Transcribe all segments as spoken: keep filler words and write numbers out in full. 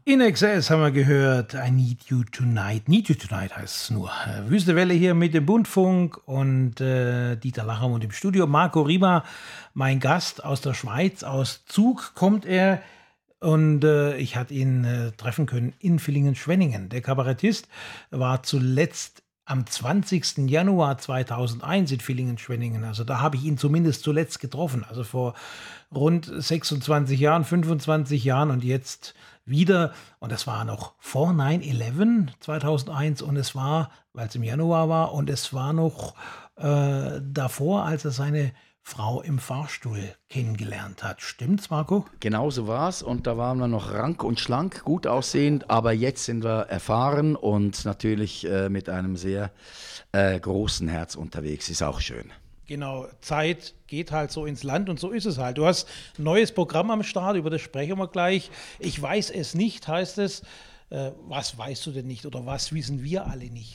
In Excess haben wir gehört, I Need You Tonight. Need You Tonight heißt es nur. Wüste Welle hier mit dem Bundfunk und äh, Dieter Lachem und im Studio. Marco Rima, mein Gast aus der Schweiz, aus Zug kommt er. Und äh, ich hatte ihn äh, treffen können in Villingen-Schwenningen. Der Kabarettist war zuletzt am zwanzigsten Januar zweitausendeins in Villingen-Schwenningen. Also da habe ich ihn zumindest zuletzt getroffen. Also vor rund sechsundzwanzig Jahren, fünfundzwanzig Jahren und jetzt wieder. Und das war noch vor neun elf zweitausendeins und es war, weil es im Januar war, und es war noch äh, davor, als er seine Frau im Fahrstuhl kennengelernt hat. Stimmt's, Marco? Genau so war's. Und da waren wir noch rank und schlank, gut aussehend. Aber jetzt sind wir erfahren und natürlich äh, mit einem sehr äh, großen Herz unterwegs. Ist auch schön. Genau, Zeit geht halt so ins Land und so ist es halt. Du hast ein neues Programm am Start, über das sprechen wir gleich. Ich weiß es nicht, heißt es. Äh, was weißt du denn nicht oder was wissen wir alle nicht?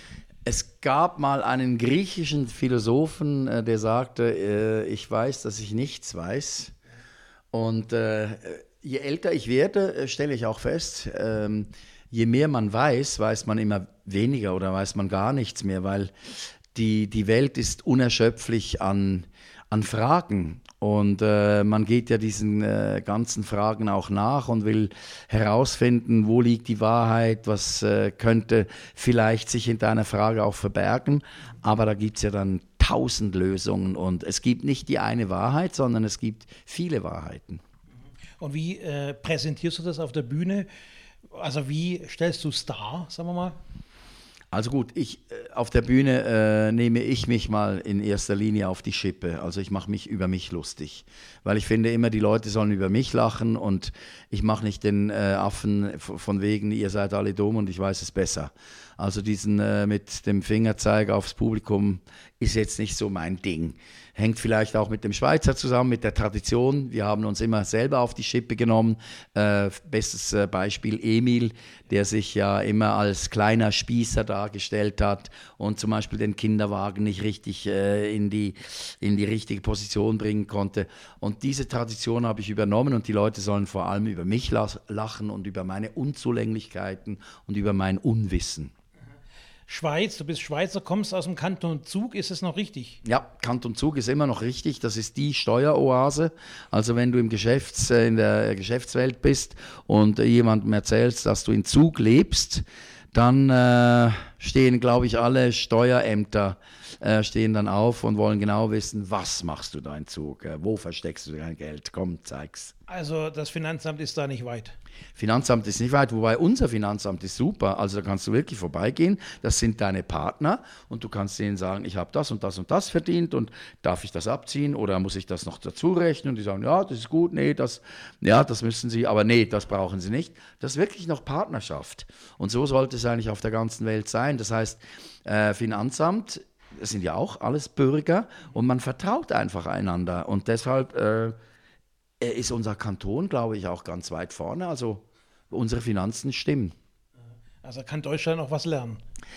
Es gab mal einen griechischen Philosophen, äh, der sagte, äh, ich weiß, dass ich nichts weiß. Und äh, je älter ich werde, äh, stelle ich auch fest, äh, je mehr man weiß, weiß man immer weniger oder weiß man gar nichts mehr, weil die, die Welt ist unerschöpflich an, an Fragen. Und äh, man geht ja diesen äh, ganzen Fragen auch nach und will herausfinden, wo liegt die Wahrheit, was äh, könnte vielleicht sich hinter einer Frage auch verbergen. Aber da gibt es ja dann tausend Lösungen und es gibt nicht die eine Wahrheit, sondern es gibt viele Wahrheiten. Und wie äh, präsentierst du das auf der Bühne? Also wie stellst du es dar, sagen wir mal? Also gut, ich, äh, auf der Bühne äh, nehme ich mich mal in erster Linie auf die Schippe. Also ich mache mich über mich lustig, weil ich finde immer, die Leute sollen über mich lachen und ich mache nicht den äh, Affen von wegen, ihr seid alle dumm und ich weiß es besser. Also diesen äh, mit dem Fingerzeig aufs Publikum ist jetzt nicht so mein Ding. Hängt vielleicht auch mit dem Schweizer zusammen, mit der Tradition. Wir haben uns immer selber auf die Schippe genommen. Äh, bestes äh, Beispiel Emil, der sich ja immer als kleiner Spießer dargestellt hat und zum Beispiel den Kinderwagen nicht richtig äh, in die, in die richtige Position bringen konnte. Und diese Tradition habe ich übernommen und die Leute sollen vor allem über mich lachen und über meine Unzulänglichkeiten und über mein Unwissen. Schweiz, du bist Schweizer, kommst aus dem Kanton Zug, ist es noch richtig? Ja, Kanton Zug ist immer noch richtig, das ist die Steueroase. Also wenn du im Geschäfts-, in der Geschäftswelt bist und jemandem erzählst, dass du in Zug lebst, dann äh, stehen, glaube ich, alle Steuerämter äh, stehen dann auf und wollen genau wissen, was machst du da in Zug, äh, wo versteckst du dein Geld, komm, zeig's. Also das Finanzamt ist da nicht weit? Finanzamt ist nicht weit, wobei unser Finanzamt ist super, also da kannst du wirklich vorbeigehen, das sind deine Partner und du kannst denen sagen, ich habe das und das und das verdient und darf ich das abziehen oder muss ich das noch dazu rechnen und die sagen, ja, das ist gut, nee, das, ja, das müssen sie, aber nee, das brauchen sie nicht. Das ist wirklich noch Partnerschaft und so sollte es eigentlich auf der ganzen Welt sein, das heißt, äh, Finanzamt, das sind ja auch alles Bürger und man vertraut einfach einander und deshalb äh, ist unser Kanton, glaube ich, auch ganz weit vorne. Also unsere Finanzen stimmen. Also kann Deutschland auch was lernen?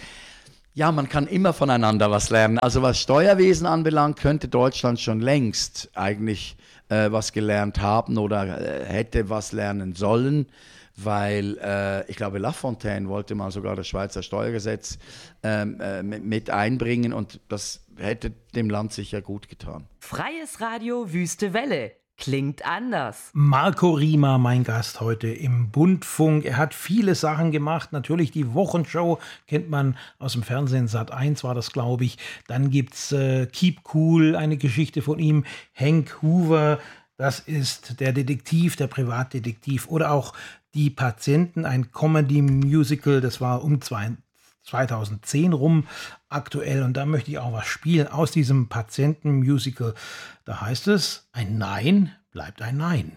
Ja, man kann immer voneinander was lernen. Also was Steuerwesen anbelangt, könnte Deutschland schon längst eigentlich äh, was gelernt haben oder äh, hätte was lernen sollen. Weil äh, ich glaube, Lafontaine wollte mal sogar das Schweizer Steuergesetz ähm, äh, mit einbringen und das hätte dem Land sicher gut getan. Freies Radio Wüste Welle. Klingt anders. Marco Rima, mein Gast heute im Bundfunk. Er hat viele Sachen gemacht. Natürlich die Wochenshow kennt man aus dem Fernsehen. Sat eins war das, glaube ich. Dann gibt's äh, Keep Cool, eine Geschichte von ihm. Hank Hoover, das ist der Detektiv, der Privatdetektiv. Oder auch Die Patienten, ein Comedy-Musical. Das war um zweitausendzehn rum aktuell. Und da möchte ich auch was spielen aus diesem Patienten-Musical. Da heißt es, ein Nein bleibt ein Nein.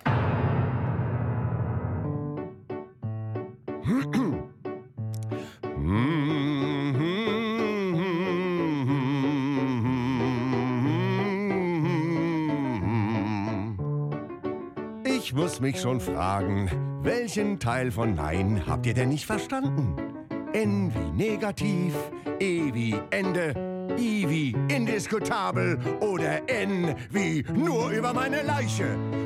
Ich muss mich schon fragen, welchen Teil von Nein habt ihr denn nicht verstanden? N wie negativ, E wie Ende, I wie indiskutabel oder N wie nur über meine Leiche.